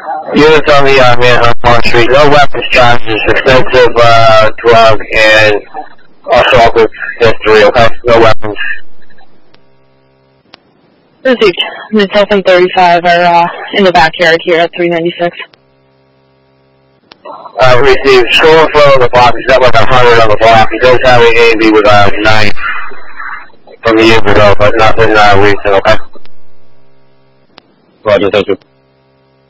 Units on the Manhunt on Street. No weapons charges, extensive drug and assault with history. Okay, no weapons. Received. Myself and 35 are in the backyard here at 396. Received. Score for the block. He's got like 100 on the block. He does have an AB with a 9 from the years ago, but nothing recent. Okay. Roger, thank you.